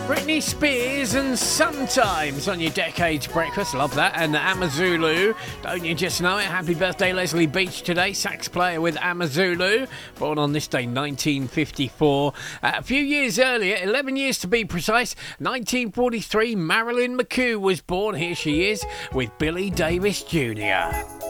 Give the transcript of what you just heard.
Britney Spears and Sometimes on your Decades Breakfast. Love that. And the Amazulu. Don't you just know it? Happy birthday, Leslie Beach today. Sax player with Amazulu. Born on this day, 1954. A few years earlier, 11 years to be precise, 1943, Marilyn McCoo was born. Here she is with Billy Davis Jr.